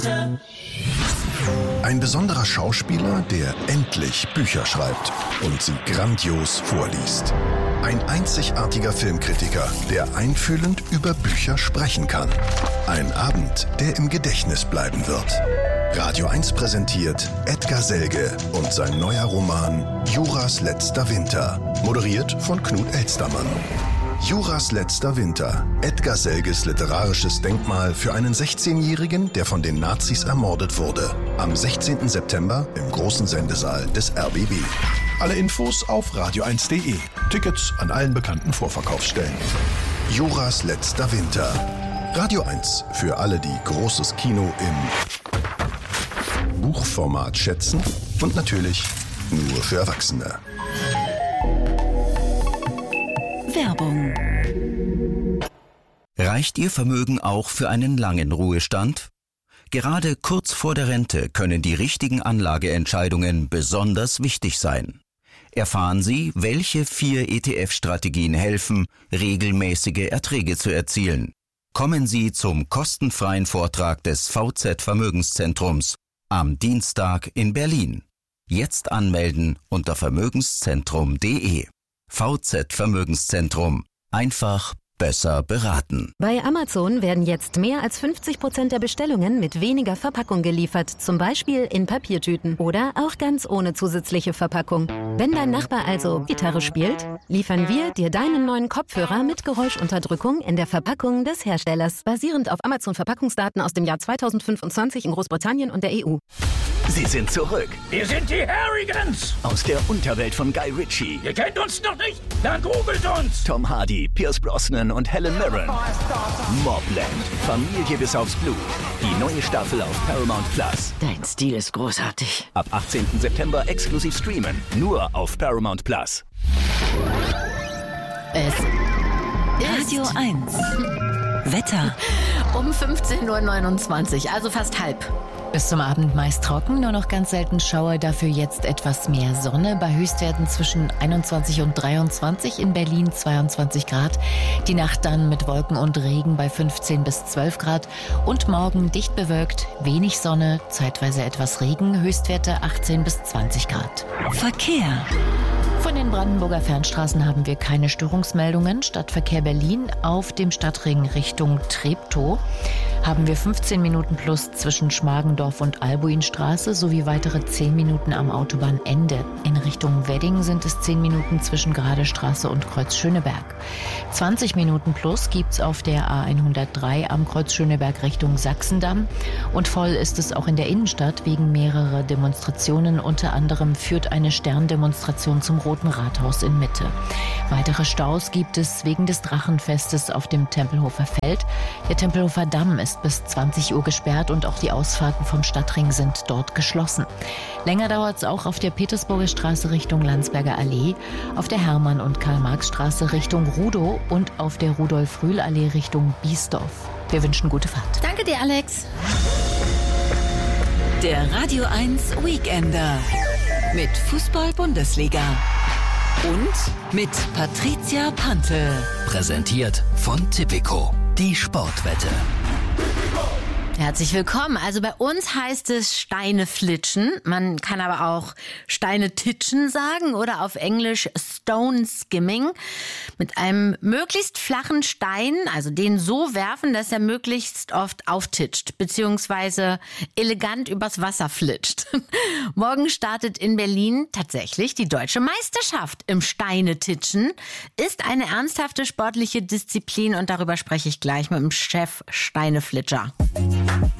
Ein besonderer Schauspieler, der endlich Bücher schreibt und sie grandios vorliest. Ein einzigartiger Filmkritiker, der einfühlend über Bücher sprechen kann. Ein Abend, der im Gedächtnis bleiben wird. Radio 1 präsentiert Edgar Selge und sein neuer Roman Juras letzter Winter, moderiert von Knut Elstermann. Juras letzter Winter, Edgar Selges literarisches Denkmal für einen 16-Jährigen, der von den Nazis ermordet wurde. Am 16. September im großen Sendesaal des RBB. Alle Infos auf radio1.de. Tickets an allen bekannten Vorverkaufsstellen. Juras letzter Winter. Radio 1 für alle, die großes Kino im Buchformat schätzen und natürlich nur für Erwachsene. Werbung. Reicht Ihr Vermögen auch für einen langen Ruhestand? Gerade kurz vor der Rente können die richtigen Anlageentscheidungen besonders wichtig sein. Erfahren Sie, welche 4 ETF-Strategien helfen, regelmäßige Erträge zu erzielen. Kommen Sie zum kostenfreien Vortrag des VZ Vermögenszentrums am Dienstag in Berlin. Jetzt anmelden unter vermögenszentrum.de. VZ Vermögenszentrum. Einfach besser beraten. Bei Amazon werden jetzt mehr als 50% der Bestellungen mit weniger Verpackung geliefert. Zum Beispiel in Papiertüten oder auch ganz ohne zusätzliche Verpackung. Wenn dein Nachbar also Gitarre spielt, liefern wir dir deinen neuen Kopfhörer mit Geräuschunterdrückung in der Verpackung des Herstellers. Basierend auf Amazon-Verpackungsdaten aus dem Jahr 2025 in Großbritannien und der EU. Sie sind zurück. Wir sind die Harrigans. Aus der Unterwelt von Guy Ritchie. Ihr kennt uns noch nicht? Dann googelt uns. Tom Hardy, Pierce Brosnan und Helen Mirren. Mobland. Familie bis aufs Blut. Die neue Staffel auf Paramount Plus. Dein Stil ist großartig. Ab 18. September exklusiv streamen. Nur auf Paramount Plus. Es Radio 1. Wetter. Um 15.29 Uhr, also fast halb. Bis zum Abend meist trocken, nur noch ganz selten Schauer, dafür jetzt etwas mehr Sonne. Bei Höchstwerten zwischen 21 und 23, in Berlin 22 Grad. Die Nacht dann mit Wolken und Regen bei 15 bis 12 Grad. Und morgen dicht bewölkt, wenig Sonne, zeitweise etwas Regen, Höchstwerte 18 bis 20 Grad. Verkehr. Von den Brandenburger Fernstraßen haben wir keine Störungsmeldungen. Stadtverkehr Berlin auf dem Stadtring Richtung Treptow haben wir 15 Minuten plus zwischen Schmargendorf und Albuinstraße sowie weitere 10 Minuten am Autobahnende. In Richtung Wedding sind es 10 Minuten zwischen Gradestraße und Kreuz Schöneberg. 20 Minuten plus gibt's auf der A103 am Kreuz Schöneberg Richtung Sachsendamm. Und voll ist es auch in der Innenstadt wegen mehrerer Demonstrationen. Unter anderem führt eine Sterndemonstration zum Roten Rathaus in Mitte. Weitere Staus gibt es wegen des Drachenfestes auf dem Tempelhofer Feld. Der Tempelhofer Damm ist bis 20 Uhr gesperrt und auch die Ausfahrten vom Stadtring sind dort geschlossen. Länger dauert es auch auf der Petersburger Straße Richtung Landsberger Allee, auf der Hermann- und Karl-Marx-Straße Richtung Rudow und auf der Rudolf-Rühl-Allee Richtung Biesdorf. Wir wünschen gute Fahrt. Danke dir, Alex. Der Radio 1 Weekender mit Fußball-Bundesliga und mit Patricia Panthe. Präsentiert von Tipico. Die Sportwette. Herzlich willkommen. Also bei uns heißt es Steine flitschen. Man kann aber auch Steine titschen sagen oder auf Englisch Stone Skimming. Mit einem möglichst flachen Stein, also den so werfen, dass er möglichst oft auftitscht, beziehungsweise elegant übers Wasser flitscht. Morgen startet in Berlin tatsächlich die deutsche Meisterschaft im Steinetitschen. Ist eine ernsthafte sportliche Disziplin und darüber spreche ich gleich mit dem Chef Steineflitscher.